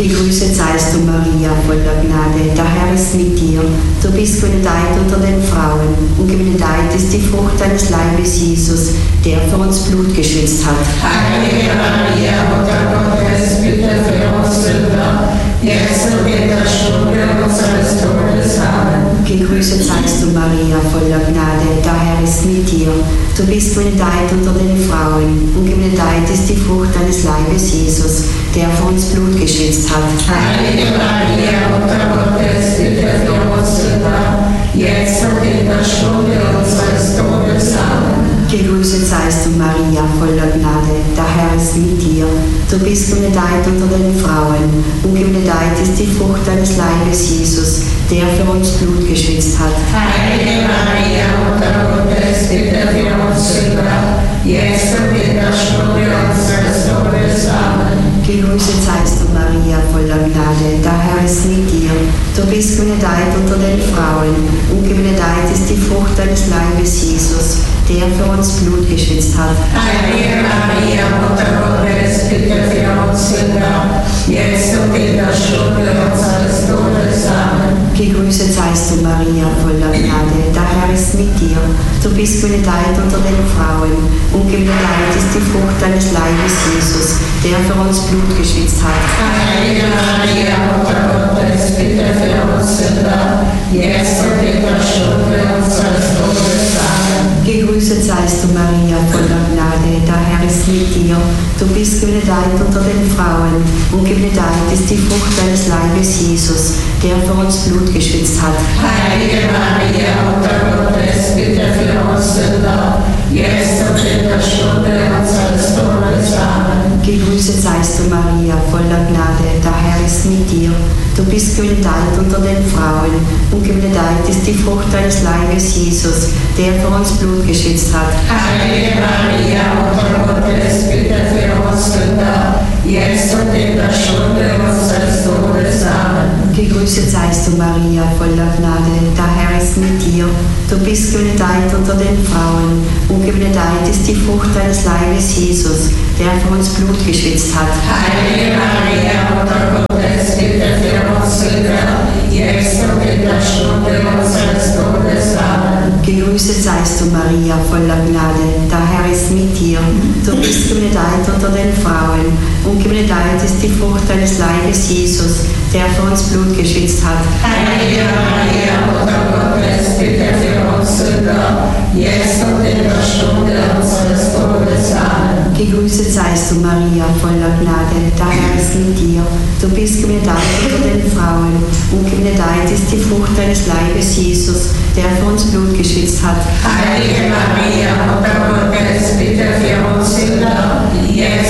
Gegrüßet seist du, Maria, voller Gnade, der Herr ist mit dir. Du bist benedeit unter den Frauen, und benedeit ist die Frucht deines Leibes, Jesus, der für uns Blut geschwitzt hat. Heilige Maria, Mutter Gottes, bitte für uns Sünder, jetzt und in der Stunde unseres Todes. Amen. Gegrüßet seist du, Maria, voller Gnade, der Herr ist mit dir. Du bist benedeit unter den Frauen, und benedeit ist die Frucht deines Leibes, Jesus, der für uns Blut geschwitzt hat. Heilige Maria, Mutter Gottes, bitte für uns Sünder, jetzt und in der Stunde unseres Todes. Amen. Gegrüßet seist du, Maria, voller Gnade, der Herr ist mit dir. Du bist benedeit unter den Frauen, und benedeit ist die Frucht deines Leibes, Jesus, der für uns Blut geschwitzt hat. Heilige Maria, Mutter Gottes, bitte für uns Sünder, jetzt und in der Stunde unseres Todes. Amen. Gegrüßet seist du, Maria, voller Gnade, der Herr ist mit dir. Du bist benedeit unter den Frauen, und benedeit ist die Frucht deines Leibes, Jesus, der für uns Blut geschwitzt hat. Heilige Maria, Mutter Gottes, bitte für uns Sünder, jetzt und in der Stunde unseres Todes. Amen. Gegrüßet seist du, Maria, voller Gnade, der Herr ist mit dir. Du bist benedeit unter den Frauen, und benedeit ist die Frucht deines Leibes, Jesus, der für uns Blut geschwitzt hat. Heilige Maria, Mutter Gottes, bitte für uns Sünder, jetzt und in der Stunde unseres Todes. Amen. Gegrüßet seist du, Maria, voller Gnade, der Herr ist mit dir. Du bist benedeit unter den Frauen, und benedeit ist die Frucht deines Leibes, Jesus, der für uns Blut geschwitzt hat. Heilige Maria, Mutter Gottes, bitte für uns Sünder, jetzt und in der Stunde unseres Todes. Amen. Gegrüßet seist du, Maria, voller Gnade, der Herr ist mit dir. Du bist benedeit unter den Frauen, und benedeit ist die Frucht deines Leibes, Jesus, der für uns Blut geschwitzt hat. Heilige Maria, Mutter Gottes, bitte für uns Sünder, jetzt und in der Stunde unseres Todes. Amen. Gegrüßet seist du, Maria, voller Gnade, der Herr ist mit dir. Du bist benedeit unter den Frauen, und benedeit ist die Frucht deines Leibes, Jesus, der für uns Blut geschwitzt hat. Heilige Maria, Mutter Gottes, bitte für uns Sünder, jetzt und in der Stunde unseres Todes. Amen. Gegrüßet seist du, Maria, voller Gnade, der Herr ist mit dir. Du bist benedeit unter den Frauen, und benedeit ist die Frucht deines Leibes, Jesus, der für uns Blut geschwitzt hat. Heilige Maria, Mutter Gottes, bitte für uns Sünder, jetzt und in der Stunde unseres Todes. Amen. Gegrüßet seist du, Maria, voller Gnade, der Herr ist mit dir. Du bist benedeit unter den Frauen, und benedeit ist die Frucht deines Leibes, Jesus, der für uns Blut geschwitzt hat. Heilige Maria, Mutter Gottes, bitte für uns Sünder, jetzt